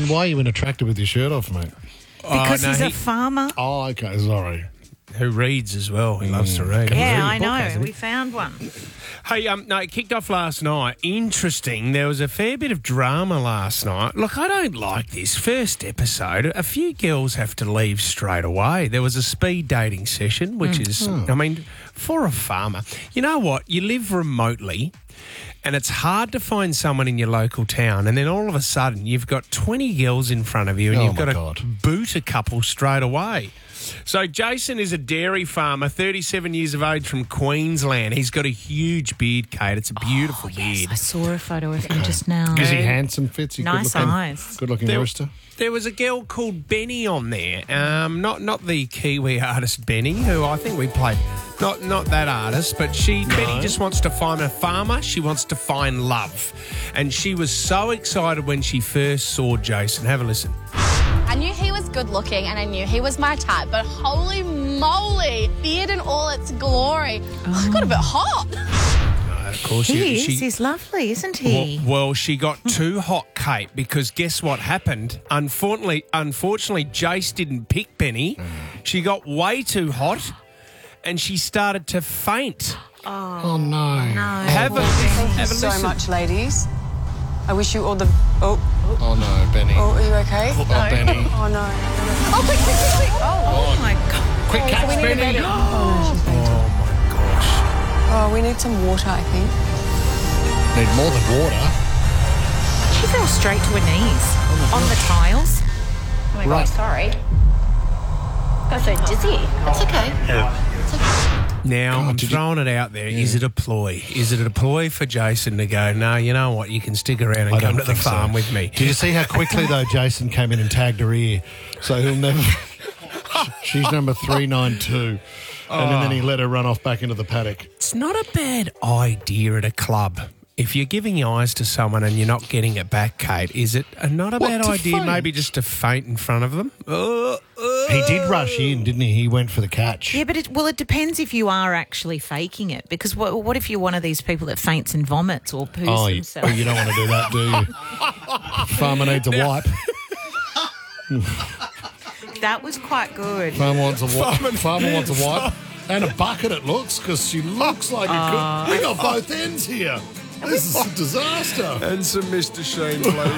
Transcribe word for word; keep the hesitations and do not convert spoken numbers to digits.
why are you unattractive with your shirt off, mate? Because oh, no, he's he, a farmer. Oh, okay, sorry. Who reads as well. He mm. loves to read. Yeah, I book, know. We found one. Hey, um, no, it kicked off last night. Interesting. There was a fair bit of drama last night. Look, I don't like this. First episode, a few girls have to leave straight away. There was a speed dating session, which mm. is, oh. I mean, for a farmer. You know what? You live remotely and it's hard to find someone in your local town, and then all of a sudden you've got twenty girls in front of you and oh you've got to God. boot a couple straight away. So Jason is a dairy farmer, thirty-seven years of age from Queensland. He's got a huge beard, Kate. It's a beautiful oh, yes. beard. I saw a photo of him just now. Is he handsome, Fitz? Nice good-looking, eyes. Good-looking there, rooster. There was a girl called Benny on there. Um, not not the Kiwi artist Benny, who I think we played. Not not that artist, but she no. Benny just wants to find a farmer. She wants to find love. And she was so excited when she first saw Jason. Have a listen. I knew he was good looking and I knew he was my type, but holy moly, beard in all its glory. Oh. I got a bit hot. No, of course, he she, is. she, He's lovely, isn't he? Well, well, she got too hot, Kate, because guess what happened? Unfortunately, unfortunately, Jace didn't pick Benny. Mm. She got way too hot and she started to faint. Oh, oh no. no. Have a, Thank have you a so listen. much, ladies. I wish you all the... Oh. Oh, no, Benny. Oh, are you okay? Oh, no. Benny. Oh, no. Oh, quick, quick, quick, quick. Oh, oh my God. Quick catch, we need Benny. a oh, she's fainted. Oh, my gosh. Oh, we need some water, I think. Need more than water. She fell straight to her knees oh on the tiles. Oh, my right. God, sorry. Got so dizzy. It's okay. It's okay. Now, God, I'm you- throwing it out there. Yeah. Is it a ploy? Is it a ploy for Jason to go, no, you know what, you can stick around and I come don't to the think so. farm with me? Did you see how quickly, though, Jason came in and tagged her ear? So he'll never... She's number three nine two. And then he let her run off back into the paddock. It's not a bad idea at a club. If you're giving your eyes to someone and you're not getting it back, Kate, is it a, not a What, bad to idea faint? maybe just to faint in front of them? Uh, uh, He did rush in, didn't he? He went for the catch. Yeah, but it, well, it depends if you are actually faking it. Because what, what if you're one of these people that faints and vomits or poos Oh, you, themselves? oh, you don't want to do that, do you? Farmer needs a wipe. That was quite good. Farmer wants a wipe. Farmer wants a wipe. And a bucket, it looks, because she looks like a good... We got both ends here. This is a disaster. And some Mister Sheen, please.